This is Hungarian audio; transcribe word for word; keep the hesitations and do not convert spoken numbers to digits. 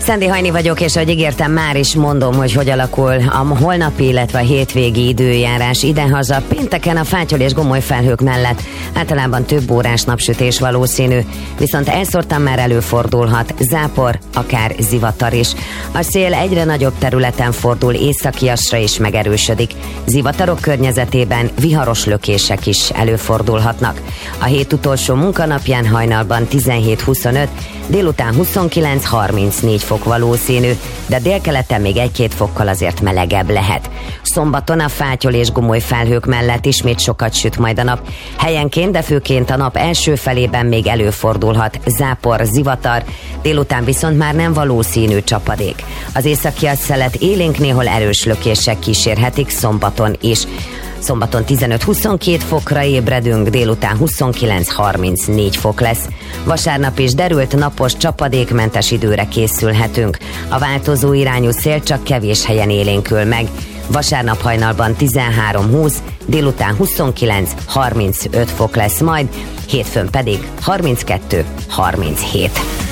Szendi Hajni vagyok, és ahogy ígértem, már is mondom, hogy hogy alakul a holnapi, illetve a hétvégi időjárás idehaza. Pénteken a fátyol és gomoly felhők mellett általában több órás napsütés valószínű, viszont elszórtan már előfordulhat zápor, akár zivatar is. A szél egyre nagyobb területen fordul északiasra és megerősödik. Zivatarok környezetében viharos lökések is előfordulhatnak. A hét utolsó munkanapján hajnalban tizenhét huszonöt, délután huszonkilenc harmincnégy fok valószínű, de délkeleten még egy-két fokkal azért melegebb lehet. Szombaton a fátyol és gomoly felhők mellett ismét sokat süt majd a nap. Helyenként, de főként a nap első felében még előfordulhat zápor, zivatar, délután viszont már nem valószínű csapadék. Az északi szelet élénk, néhol erős lökések kísérhetik szombaton is. Szombaton tizenöt-huszonkét fokra ébredünk, délután huszonkilenc harmincnégy fok lesz. Vasárnap is derült, napos, csapadékmentes időre készülhetünk. A változó irányú szél csak kevés helyen élénkül meg. Vasárnap hajnalban tizenhárom húsz, délután huszonkilenc harmincöt fok lesz majd, hétfőn pedig harminckettő harminchét.